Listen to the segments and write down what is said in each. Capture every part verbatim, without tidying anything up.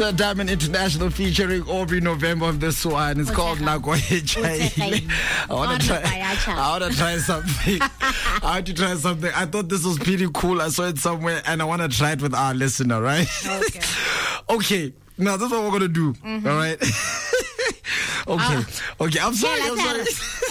Sir Diamond International featuring Aubrey November of this one. It's called Nako Echaile. I want to try. I want to try something. I want to try something. I thought this was pretty cool. I saw it somewhere, and I want to try it with our listener. Right? Okay. Okay. Now this is what we're gonna do. Mm-hmm. All right. Okay. Uh, okay. I'm sorry. I'm sorry.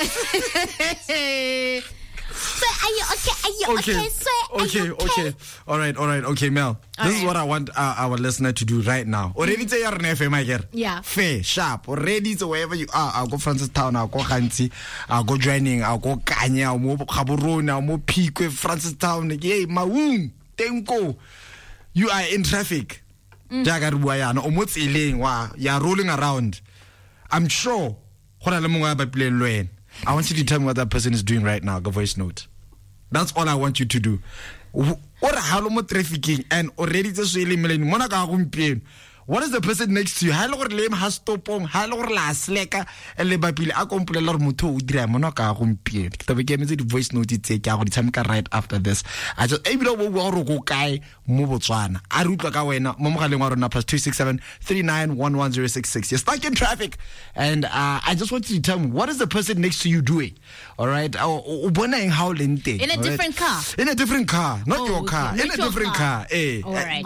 So are you okay? Are you okay? Okay. So are okay. you okay? Okay. All right. All right. Okay, Mel. All this right. is what I want uh, our listener to do right now. Already say your name, my girl. Yeah. Fair, sharp. Already, so wherever you are, I'll go Francistown, I'll go Hansi, I'll go joining, I'll go Kanya, I'll go Kaburona, I'll go Pique, Francistown. Yay, Mawoon, Tenko. You are in traffic. Jagarbuayano, mm. Omot's iling, wa, you're rolling around. I'm sure. I want you to tell me what that person is doing right now. Go voice note. That's all I want you to do. What a halomo trafficking and already just really million. What is the person next to you? Hello, lame has topong. Hello, la sleka. And lebapil a computer muto udra monoka rumpie. The game is the voice note it take out the time right after this. I just every know what go kai mubotswana. I root like awena. Momokalengwarona plus two six seven three nine one one zero six six. You're stuck in traffic, and uh, I just want you to tell me what is the person next to you doing? All right, in a different car. In a different car, not oh, your car. Okay. In a different car. car. Hey, all right.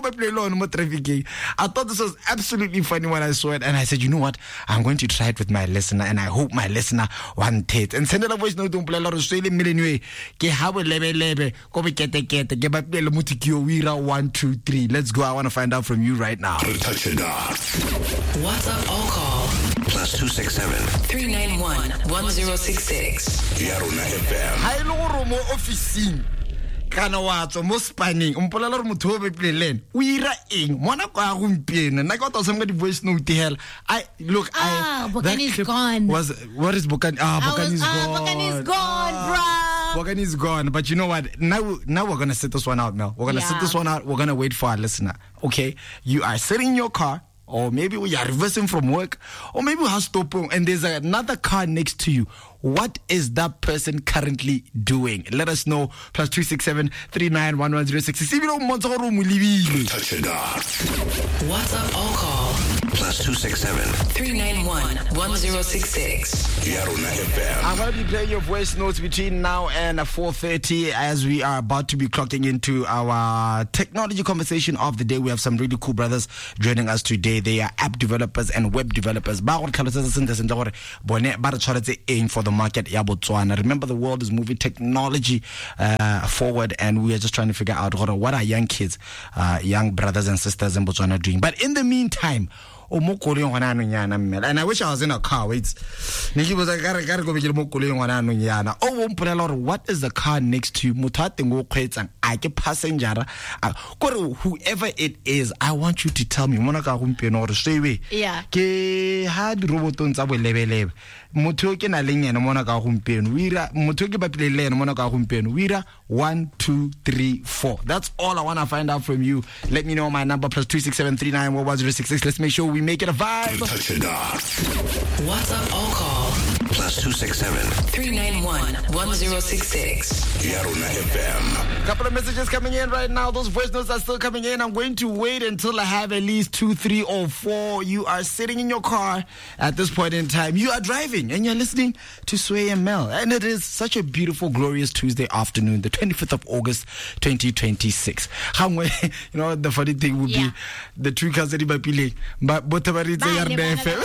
I thought this was absolutely funny when I saw it, and I said, you know what? I'm going to try it with my listener, and I hope my listener wants it. And send it a voice note to Mplela Australia million ke hawe lebe lebe ko be kete kete ke ba pele mutikio wira one two three. Let's go. I want to find out from you right now. Touch it off. WhatsApp all call plus two six seven three nine one one zero six six. Yarona F M. Hi lo mo officing. Kana watso mo spanning umpolela re motho o be pleleng o ira eng mona kwa gompieno nna ka tsa di voice note hell I look ah, I Bokani is gone was what is Bokani ah Bokani is gone Bokani is gone bro Bokani is gone but you know what now now we're going to sit this one out Mel we're going to yeah. sit this one out we're going to wait for our listener okay you are sitting in your car or maybe we are reversing from work or maybe we have stopping and there's another car next to you. What is that person currently doing? Let us know. Plus two six seven three nine one one zero six six. Touch it off. WhatsApp all call plus two six seven three nine one one zero six six. Yarona F M. I'm going to be playing your voice notes between now and four thirty as we are about to be clocking into our technology conversation of the day. We have some really cool brothers joining us today. They are app developers and web developers. For the market ya Botswana. Remember, the world is moving technology uh, forward, and we are just trying to figure out what our young kids, uh, young brothers and sisters in Botswana are doing. But in the meantime, and I wish I was in a car. Wait, Nikki was like, "Gotta gotta go with your Oh, what is the car next to you? I get passenger. Whoever it is, I want you to tell me. Yeah. Ke had robotons abo lebelebe. Motho ke na leng ena mona ka gompieno. Wira motho ke batlile ena mona ka gompieno. Wira one two three four. That's all I want to find out from you. Let me know my number plus two six seven three nine one one zero six six. Let's make sure we make it a vibe. Touch it off. WhatsApp all call plus two six seven three nine one one zero six six. Yarona F M. Couple of messages coming in right now. Those voice notes are still coming in. I'm going to wait until I have at least two, three, or four. You are sitting in your car at this point in time. You are driving and you're listening to Sway and Mel. And it is such a beautiful, glorious Tuesday afternoon, the twenty-fifth of August, twenty twenty-six. You know, the funny thing would yeah. be the two cars that are playing, but both of them are there.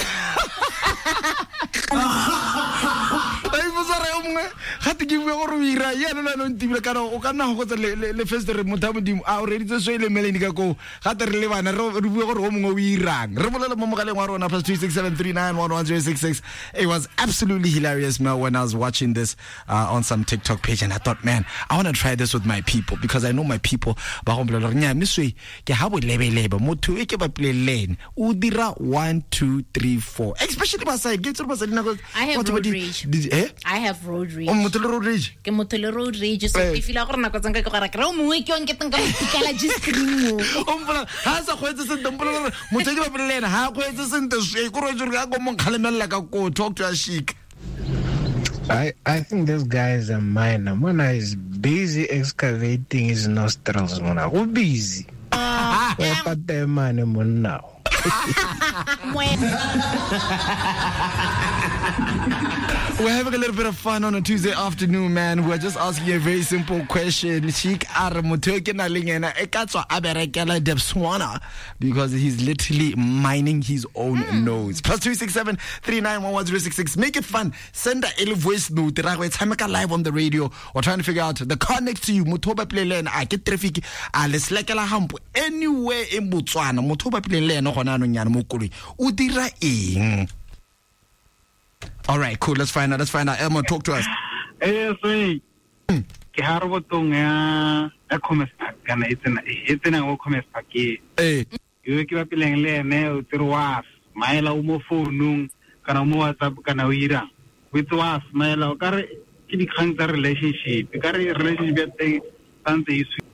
Hati give we or we ra ya no no ntibile kana o kana go tse le first re motamodimo a already tse so ile meleni ka go gata re le bana re bua gore o mongwe o irang re bolela mo mogaleng wa rona plus two six seven three nine one one zero six six. It was absolutely hilarious, Mel, when I was watching this uh, on some TikTok page, and I thought, man, I want to try this with my people because I know my people ba go bolela nya miswe ke ha bo lebe lebe motho e ke ba pleleng o dira one two three four, especially ba sa get ba sa dina go I have road rage. Eh? I have road rage. O motho le road rage ke motho le road rage so if you la gore nako tsanga ke gore ke re o mongwe ke on ke tanga pikala just screen mo o mpola ha sa khwetse se ntompola gore motho ke ba plelena ha khwetse se nte se go re jure ka go mo khalemela ka go talk to a chic. I, I think this guy is a minor. Mona is busy excavating his nostrils. Mona, who busy? Where but the man now. We're having a little bit of fun on a Tuesday afternoon, man. We're just asking you a very simple question. Sheik are motoke na lengena e ka tswa a berekela Debswana because he's literally mining his own mm. nose. Plus two six seven three nine one one zero six six. Make it fun. Send a voice note. Rameka live on the radio. We're trying to figure out the car next to you. Motoba plelen a get traffic a leslekela hampo anywhere in Botswana. Motoba plelen no gona no nyana mo koloi. O dira eng? All right, cool. Let's find out. Let's find out. Elmo, talk to us. Yes, hey. Ke harbo tong ya a commerce kana itsena itsena go commerce packet. Eh. Yo ke ba pileng le ene o tirwa maela o mo phone kana mo WhatsApp kana o ira. With was maela o kare ke di khang tsa relationship. Kare relationship ya teng tantse isu